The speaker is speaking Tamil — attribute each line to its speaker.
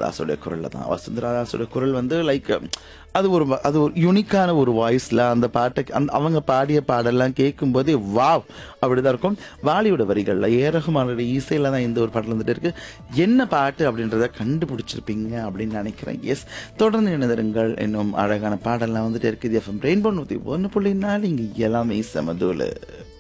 Speaker 1: தாஸோடைய குரல்ல தான். வசுந்தரா தாஸோட குரல் வந்து லைக் அது ஒரு யூனிக்கான ஒரு வாய்ஸ்ல அந்த பாட்டை அவங்க பாடிய பாடெல்லாம் கேட்கும்போதே வாவ் அப்படிதான் இருக்கும். வாலியோட வரிகள்ல ரஹ்மானோட இசையில தான் இந்த ஒரு பாடல் வந்துட்டு இருக்கு. என்ன பாட்டு அப்படின்றத கண்டுபிடிச்சிருப்பீங்க அப்படின்னு நினைக்கிறேன். எஸ், தொடர்ந்து இணைந்திருங்கள். இன்னும் அழகான பாடல்லாம் வந்துட்டு இருக்குது. எஃப்எம் ரெயின்போ 101.4 இங்க எல்லாமே சமதூளு.